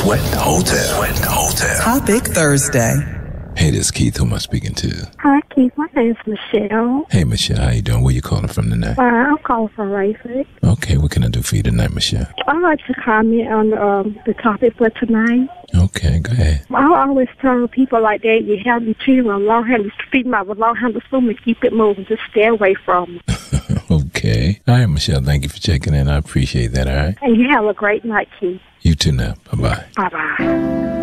Sweat Hotel. Sweat Hotel. Topic Thursday. Hey, this is Keith. Who am I speaking to? Hi, Keith. My name's Michelle. Hey, Michelle. How you doing? Where you calling from tonight? I'm calling from Rayford. Okay, what can I do for you tonight, Michelle? I'd like to comment on the topic for tonight. Okay, go ahead. I always tell people like that, you have to treat them with a long-handled feed them out with a long-handled spoon and keep it moving. Just stay away from them. Okay. All right, Michelle. Thank you for checking in. I appreciate that, all right? And you have a great night, Keith. You too now. Bye-bye. Bye-bye.